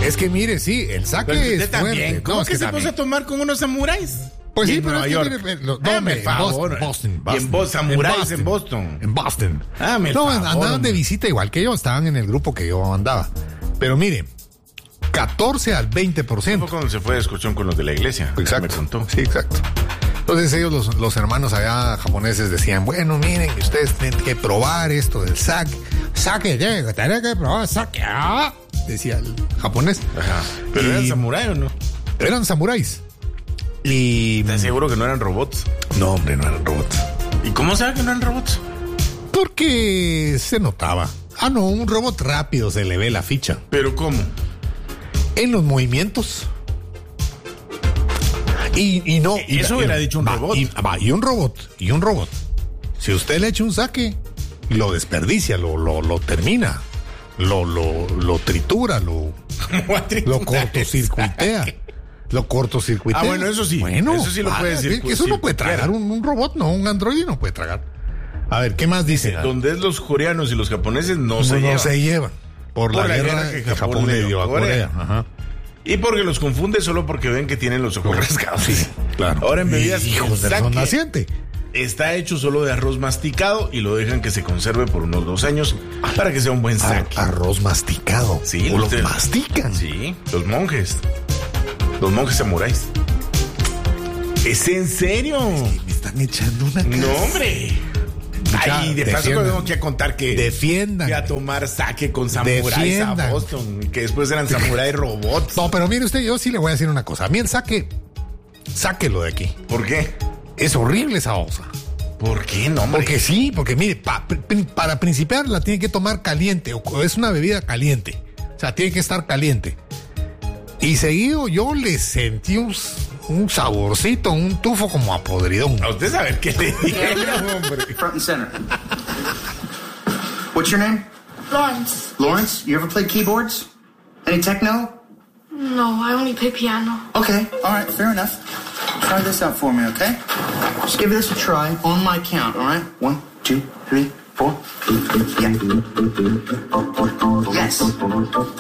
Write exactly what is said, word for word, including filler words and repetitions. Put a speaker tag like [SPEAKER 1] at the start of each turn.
[SPEAKER 1] Es que mire, sí, el saque
[SPEAKER 2] Pero
[SPEAKER 1] es
[SPEAKER 2] usted también.
[SPEAKER 1] fuerte.
[SPEAKER 2] ¿Cómo
[SPEAKER 1] No, es
[SPEAKER 2] que,
[SPEAKER 1] que
[SPEAKER 2] se
[SPEAKER 1] también.
[SPEAKER 2] puso a tomar con unos samuráis?
[SPEAKER 1] Pues
[SPEAKER 2] Y
[SPEAKER 1] sí,
[SPEAKER 2] en
[SPEAKER 1] pero
[SPEAKER 2] Nueva
[SPEAKER 1] es que
[SPEAKER 2] York.
[SPEAKER 1] mire, lo- no,
[SPEAKER 2] Dame
[SPEAKER 1] en
[SPEAKER 2] favor.
[SPEAKER 1] Boston, Boston,
[SPEAKER 2] Y en Boston, samuráis en Boston.
[SPEAKER 1] En Boston.
[SPEAKER 2] Dame el
[SPEAKER 1] No,
[SPEAKER 2] favor,
[SPEAKER 1] andaban de
[SPEAKER 2] hombre.
[SPEAKER 1] visita igual que yo, estaban en el grupo que yo andaba. Pero mire, catorce al veinte por ciento.
[SPEAKER 2] Fue cuando se fue de excursión con los de la iglesia.
[SPEAKER 1] Exacto.
[SPEAKER 2] Me contó.
[SPEAKER 1] Sí, exacto. Entonces ellos, los, los hermanos allá japoneses decían, bueno, miren, ustedes tienen que probar esto del sake. Sake, tienen que probar sake. Ah, decía el japonés.
[SPEAKER 2] Ajá. ¿Pero
[SPEAKER 1] Y
[SPEAKER 2] eran samurái o no?
[SPEAKER 1] eran samuráis. Y...
[SPEAKER 2] ¿Estás seguro que no eran robots?
[SPEAKER 1] No, hombre, no eran robots.
[SPEAKER 2] ¿Y cómo sabe que no eran robots?
[SPEAKER 1] Porque se notaba. Ah, no, un robot rápido se le ve la ficha.
[SPEAKER 2] ¿Pero cómo?
[SPEAKER 1] En los movimientos. Y, y no. y-
[SPEAKER 2] Eso
[SPEAKER 1] y-
[SPEAKER 2] hubiera dicho un
[SPEAKER 1] va,
[SPEAKER 2] robot.
[SPEAKER 1] Y, va, y un robot. Y un robot. Si usted le echa un saque, lo desperdicia, lo, lo, lo termina. Lo, lo, lo tritura, lo, lo cortocircuitea. Lo cortocircuitea.
[SPEAKER 2] Ah, bueno, eso sí.
[SPEAKER 1] Bueno,
[SPEAKER 2] Eso sí lo puede
[SPEAKER 1] vaya,
[SPEAKER 2] decir.
[SPEAKER 1] que Eso no puede tragar un, un robot, no, un androide no puede tragar. A ver, ¿qué más dice?
[SPEAKER 2] Donde es los coreanos y los japoneses no,
[SPEAKER 1] No,
[SPEAKER 2] se
[SPEAKER 1] no
[SPEAKER 2] llevan.
[SPEAKER 1] se llevan. Por,
[SPEAKER 2] Por
[SPEAKER 1] la,
[SPEAKER 2] la
[SPEAKER 1] guerra,
[SPEAKER 2] guerra que
[SPEAKER 1] que Japón,
[SPEAKER 2] Japón
[SPEAKER 1] le dio a Corea.
[SPEAKER 2] Corea.
[SPEAKER 1] Ajá.
[SPEAKER 2] Y porque los confunde solo porque ven que tienen los ojos rasgados.
[SPEAKER 1] Sí, claro.
[SPEAKER 2] Ahora en bebidas,
[SPEAKER 1] Hijos
[SPEAKER 2] el
[SPEAKER 1] del sol
[SPEAKER 2] sake
[SPEAKER 1] naciente.
[SPEAKER 2] está hecho solo de arroz masticado y lo dejan que se conserve por unos dos años para que sea un buen
[SPEAKER 1] Ar-
[SPEAKER 2] sake.
[SPEAKER 1] arroz masticado.
[SPEAKER 2] Sí,
[SPEAKER 1] o lo
[SPEAKER 2] usted-
[SPEAKER 1] mastican.
[SPEAKER 2] Sí, los monjes. Los monjes samuráis. ¿Es en serio?
[SPEAKER 1] Me están echando una
[SPEAKER 2] No,
[SPEAKER 1] casa.
[SPEAKER 2] hombre.
[SPEAKER 1] Mucha-
[SPEAKER 2] Ay, de paso
[SPEAKER 1] defiendan.
[SPEAKER 2] tengo que contar que
[SPEAKER 1] Defiendan.
[SPEAKER 2] fui a tomar sake con samuráis
[SPEAKER 1] Defiendan.
[SPEAKER 2] a Boston, que después eran samuráis robots.
[SPEAKER 1] No, pero mire usted, yo sí le voy a decir una cosa. A mí el saque, sáquelo de aquí.
[SPEAKER 2] ¿Por qué?
[SPEAKER 1] Es horrible esa osa.
[SPEAKER 2] ¿Por qué no, hombre?
[SPEAKER 1] Porque sí, porque mire, pa- pri- para principiar la tiene que tomar caliente, o es una bebida caliente. O sea, tiene que estar caliente. Y seguido yo le sentí un, un saborcito, un tufo como a podridón.
[SPEAKER 2] A usted saber qué le dijeron, hombre.
[SPEAKER 3] Front and center. What's your name?
[SPEAKER 4] Lawrence.
[SPEAKER 3] Lawrence? You ever played keyboards? Any techno?
[SPEAKER 4] No, I only play piano.
[SPEAKER 3] Okay, all right, fair enough. Try this out for me, okay? Just give this a try on my count, all right? One, two, three, four. Yeah. Yes.